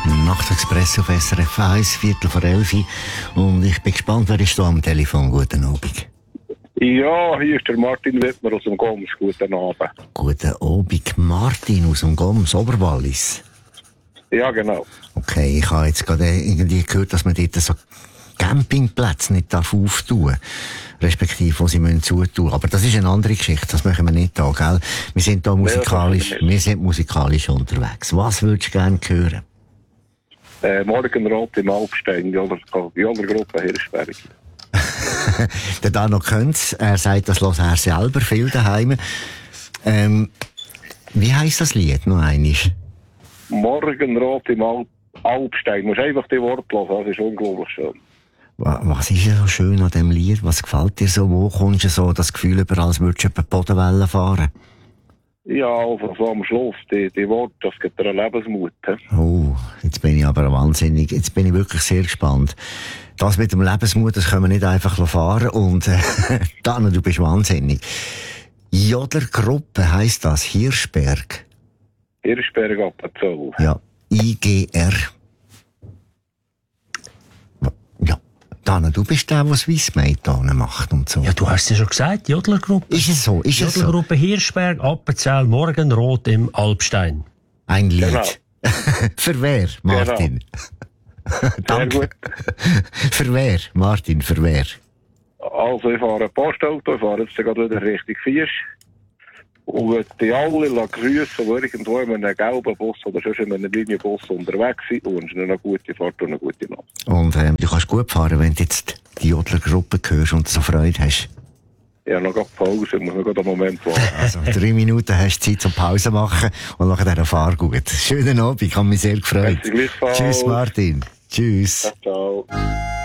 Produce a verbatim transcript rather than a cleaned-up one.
Nachtexpress auf S R F eins, Viertel vor elf. Und ich bin gespannt, wer ist da am Telefon. Guten Abend. Ja, hier ist der Martin Wittmer aus dem Goms. Guten Abend. Guten Abend, Martin aus dem Goms, Oberwallis. Ja, genau. Okay, ich habe jetzt gerade irgendwie gehört, dass man dort so Campingplätze nicht auftun darf. Respektive, wo sie müssen zutun. Aber das ist eine andere Geschichte, das machen wir nicht da, gell? Wir sind da musikalisch, ja, wir sind musikalisch unterwegs. Was würdest du gerne hören? Äh, Morgenrot im Alpstein, die andere Gruppe Hirschberg. Der da noch könnt's. Er sagt, das hört er selber viel daheim. Ähm, wie heisst das Lied noch einmal? Morgenrot im Al- Alpstein. Du musst einfach die Worte hören, das ist unglaublich schön. Was ist so schön an diesem Lied? Was gefällt dir so? Wo kommst du so das Gefühl über, als würdest du über die Bodenwellen fahren? Ja, also so am Schluss, die, die Worte, das gibt dir einen Lebensmut. He? Oh, jetzt bin ich aber wahnsinnig, jetzt bin ich wirklich sehr gespannt. Das mit dem Lebensmut, das können wir nicht einfach fahren und äh, dann, du bist wahnsinnig. Jodlergruppe heisst das, Hirschberg. Hirschberg Appenzell. Ja, I G R. Ja, Dana, du bist der, der Swissmate macht und so. Ja, du hast es ja schon gesagt, Jodlergruppe. Ist es so? Ist es so? Jodlergruppe Hirschberg, Appenzell, Morgenrot im Alpstein. Ein Lied. Genau. Für wer, Martin? Genau. Danke. Sehr gut. Für wer, Martin, für wer? Also ich fahre ein Postauto, ich fahre jetzt gerade wieder Richtung Fisch. Und würde die alle grüßen, die irgendwo in einem gelben Bus oder sonst in einem Linienbus unterwegs sind, und wünschen ihnen eine gute Fahrt und eine gute Nacht. Und ähm, du kannst gut fahren, wenn du jetzt die Jodlergruppe hörst und so Freude hast. Ja, noch gerade Pause, ich muss noch gerade einen Moment warten. Also drei Minuten hast du Zeit zum Pause machen und nachher dann fahr gut. Schönen Abend, ich habe mich sehr gefreut. Merci gleichfalls. Tschüss Martin. Tschüss. Ciao.